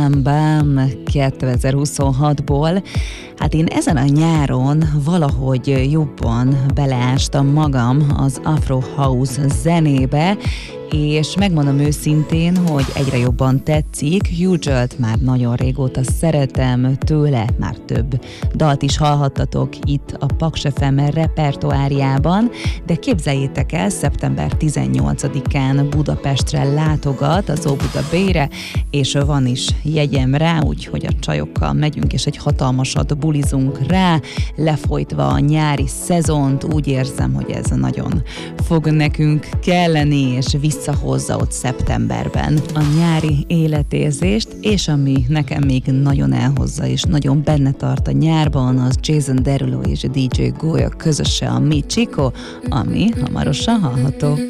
Bam 2026-ból. Hát én ezen a nyáron valahogy jobban beleástam magam az Afro House zenébe, és megmondom őszintén, hogy egyre jobban tetszik. Hugel-t már nagyon régóta szeretem, tőle már több dalt is hallhattatok itt a Paks FM repertoárjában, de képzeljétek el, szeptember 18-án Budapestre látogat az Óbuda Bay-re, és van is jegyem rá, úgyhogy a csajokkal megyünk, és egy hatalmasat bulizunk rá, lefolytva a nyári szezont. Úgy érzem, hogy ez nagyon fog nekünk kelleni, és visszahozza ott szeptemberben a nyári életérzést, és ami nekem még nagyon elhozza, és nagyon benne tart a nyárban, az Jason Derulo és DJ Goya közöse, a Mi Chico, ami hamarosan hallható.